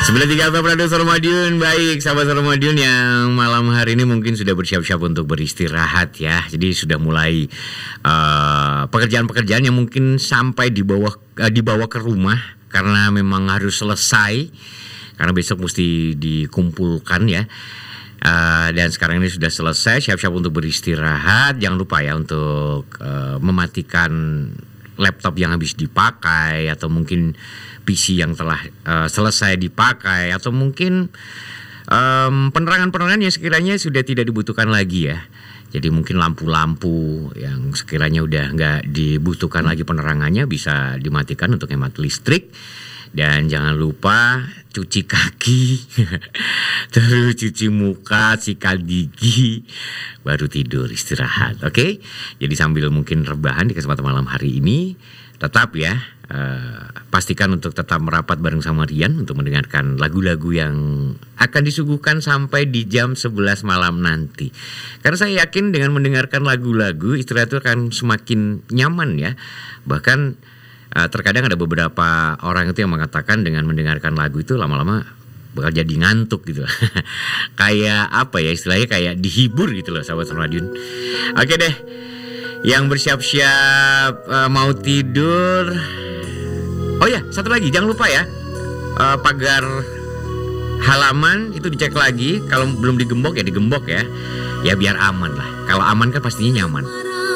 9.30 Produser Madiun. Baik, sahabat Madiun yang malam hari ini mungkin sudah bersiap-siap untuk beristirahat ya. Jadi sudah mulai pekerjaan-pekerjaan yang mungkin sampai dibawa ke rumah karena memang harus selesai. Karena besok mesti dikumpulkan ya. Dan sekarang ini sudah selesai, siap-siap untuk beristirahat. Jangan lupa ya untuk mematikan laptop yang habis dipakai, atau mungkin PC yang telah selesai dipakai, atau mungkin penerangan-penerangan yang sekiranya sudah tidak dibutuhkan lagi ya. Jadi mungkin lampu-lampu yang sekiranya udah nggak dibutuhkan lagi penerangannya bisa dimatikan untuk hemat listrik. Dan jangan lupa cuci kaki, terus cuci muka, sikat gigi, baru tidur istirahat. Oke? Jadi sambil mungkin rebahan di kesempatan malam hari ini, tetap ya pastikan untuk tetap merapat bareng sama Rian untuk mendengarkan lagu-lagu yang akan disuguhkan sampai di jam 11 malam nanti. Karena saya yakin dengan mendengarkan lagu-lagu istirahat itu akan semakin nyaman ya. Bahkan terkadang ada beberapa orang itu yang mengatakan dengan mendengarkan lagu itu lama-lama bakal jadi ngantuk gitu. Kayak apa ya istilahnya, kayak dihibur gitu loh sahabat Radiun. Oke deh, yang bersiap-siap mau tidur. Oh ya, satu lagi jangan lupa ya, pagar halaman itu dicek lagi. Kalau belum digembok ya digembok ya. Ya biar aman lah. Kalau aman kan pastinya nyaman.